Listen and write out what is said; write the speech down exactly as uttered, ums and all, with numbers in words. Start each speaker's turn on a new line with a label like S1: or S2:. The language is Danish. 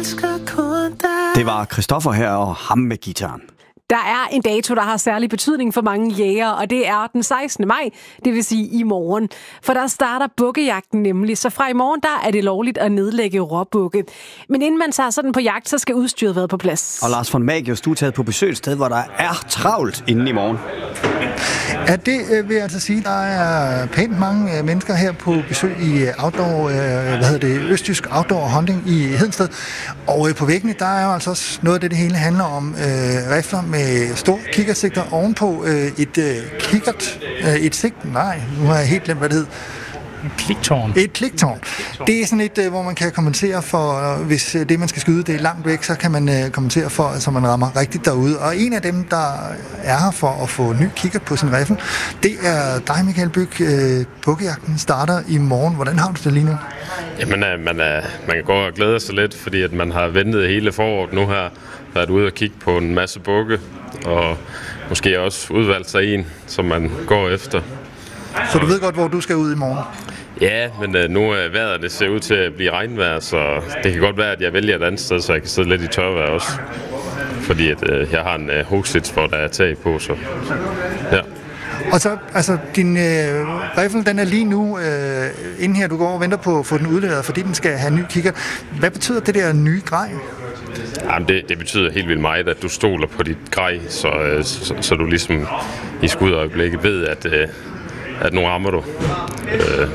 S1: elsker kun dig.
S2: Det var Christoffer her og ham med gitaren.
S3: Der er en dato, der har særlig betydning for mange jægere, og det er den sekstende maj, det vil sige i morgen. For der starter bukkejagten nemlig, så fra i morgen der er det lovligt at nedlægge råbukke. Men inden man tager sådan på jagt, så skal udstyret være på plads.
S2: Og Lars von Magius, du er taget på besøg et sted, hvor der er travlt inden i morgen.
S4: Ja, det øh, vil jeg altså sige. Der er pænt mange øh, mennesker her på besøg i øh, outdoor, øh, hvad hedder det, østjysk outdoor hunting i Hedensted. Og øh, på væggene, der er jo altså også noget af det, det hele handler om. Øh, rifler med store kikkertsigter ovenpå øh, et øh, kikkert, øh, et sigt, nej, nu har jeg helt glemt, hvad det hed.
S5: Et kliktårn.
S4: Et kliktårn. Det er sådan et, hvor man kan kommentere for, hvis det, man skal skyde, det er langt væk, så kan man kommentere for, så man rammer rigtigt derude. Og en af dem, der er her for at få ny kikkert på sin riffel, det er dig, Michael Byg. Bukkejagten starter i morgen. Hvordan har du det lige nu?
S6: Jamen, man, er, man kan gå og glæde sig lidt, fordi at man har ventet hele foråret nu her, været ude og kigge på en masse bukke, og måske også udvalgt sig en, som man går efter.
S4: Så du ved godt, hvor du skal ud i morgen?
S6: Ja, men øh, nu er vejret, det ser ud til at blive regnvejr, så det kan godt være, at jeg vælger et andet sted, så jeg kan sidde lidt i tørvejr også. Fordi at, øh, jeg har en øh, hovedsits, hvor der er tag på, så ja.
S4: Og så, altså, din øh, riffel, den er lige nu, øh, inden her, du går og venter på at få den udleveret, fordi den skal have en ny kikkert. Hvad betyder det der nye grej?
S6: Jamen, det, det betyder helt vildt meget, at du stoler på dit grej, så, øh, så, så du ligesom i skudøjeblikket ved, at... Øh, at nu rammer du. Øh,